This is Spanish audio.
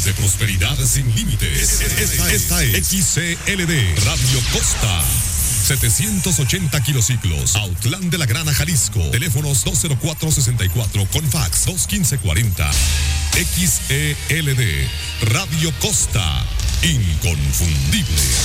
de prosperidad sin límites. Esta es XCLD Radio Costa. 780 kilociclos, Autlán de la Grana, Jalisco. Teléfonos 204-64 con fax 215-40. XELD Radio Costa, inconfundible.